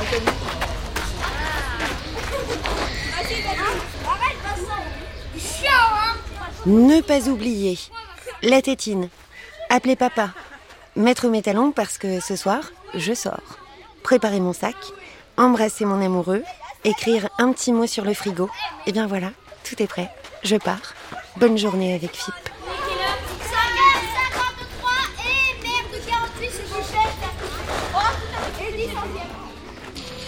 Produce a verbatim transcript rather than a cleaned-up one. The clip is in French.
Ne pas oublier la tétine, appeler papa, mettre mes talons parce que ce soir, je sors, préparer mon sac, embrasser mon amoureux, écrire un petit mot sur le frigo. Et bien voilà, tout est prêt, je pars. Bonne journée avec F I P.